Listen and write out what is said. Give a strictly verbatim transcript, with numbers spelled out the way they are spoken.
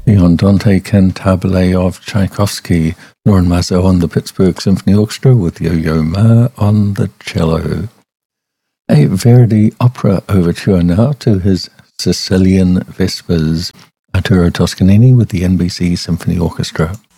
The Andante Cantabile of Tchaikovsky, Loren Mazo on the Pittsburgh Symphony Orchestra with Yo-Yo Ma on the cello. A Verdi opera overture now to his Sicilian Vespers, Arturo Toscanini with the N B C Symphony Orchestra.